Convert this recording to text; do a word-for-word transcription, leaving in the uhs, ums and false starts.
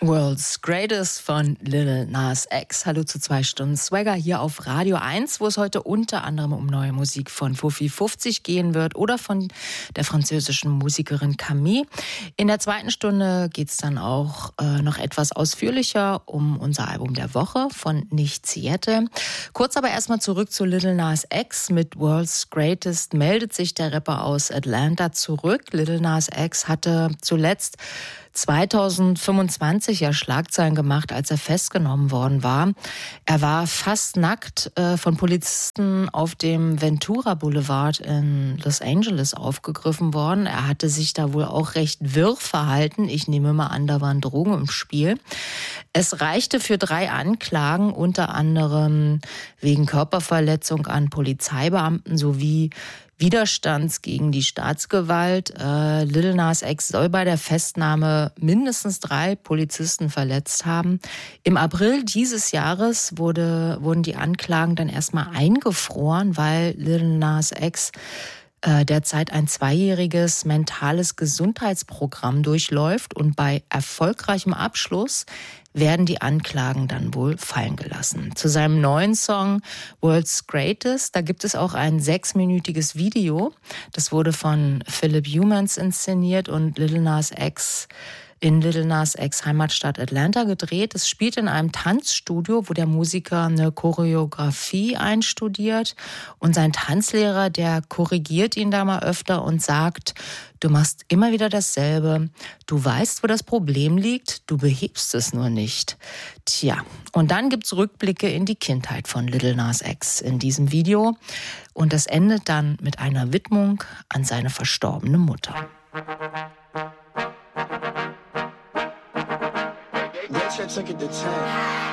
World's Greatest von Lil Nas X. Hallo zu zwei Stunden Swagger hier auf Radio eins, wo es heute unter anderem um neue Musik von Fuffi fünfzig gehen wird oder von der französischen Musikerin Camille. In der zweiten Stunde geht es dann auch äh, noch etwas ausführlicher um unser Album der Woche von Nichts Jette. Kurz aber erstmal zurück zu Lil Nas X. Mit World's Greatest meldet sich der Rapper aus Atlanta zurück. Lil Nas X hatte zuletzt zweitausendfünfundzwanzig ja Schlagzeilen gemacht, als er festgenommen worden war. Er war fast nackt äh, von Polizisten auf dem Ventura Boulevard in Los Angeles aufgegriffen worden. Er hatte sich da wohl auch recht wirr verhalten. Ich nehme mal an, da waren Drogen im Spiel. Es reichte für drei Anklagen, unter anderem wegen Körperverletzung an Polizeibeamten sowie Widerstands gegen die Staatsgewalt. Äh, Lil Nas X soll bei der Festnahme mindestens drei Polizisten verletzt haben. Im April dieses Jahres wurde, wurden die Anklagen dann erstmal eingefroren, weil Lil Nas X äh, derzeit ein zweijähriges mentales Gesundheitsprogramm durchläuft und bei erfolgreichem Abschluss werden die Anklagen dann wohl fallen gelassen. Zu seinem neuen Song World's Greatest, da gibt es auch ein sechsminütiges Video. Das wurde von Philip Humans inszeniert und Lil Nas X in Lil Nas X Heimatstadt Atlanta gedreht. Es spielt in einem Tanzstudio, wo der Musiker eine Choreografie einstudiert. Und sein Tanzlehrer, der korrigiert ihn da mal öfter und sagt: Du machst immer wieder dasselbe. Du weißt, wo das Problem liegt. Du behebst es nur nicht. Tja, und dann gibt's Rückblicke in die Kindheit von Lil Nas X in diesem Video. Und das endet dann mit einer Widmung an seine verstorbene Mutter. Took it to ten.